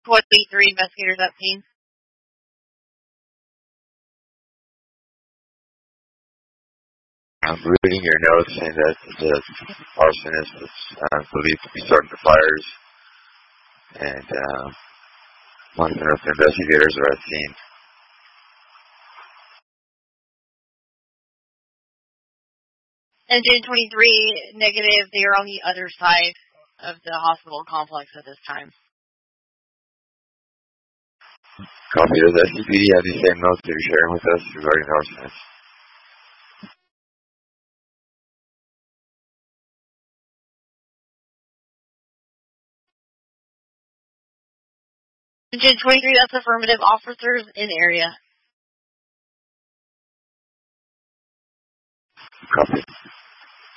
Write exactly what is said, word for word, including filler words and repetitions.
twenty-three investigators at scene. I'm reading your notes saying that the arsonist was uh, believed to be starting the fires, and uh, wants to know if the investigators are at scene. Engine twenty-three, negative, they are on the other side of the hospital complex at this time. Copy. Does S C P D have the same notes that you're sharing with us regarding the arsonist? Engine twenty-three, that's affirmative. Officers in area. Copy.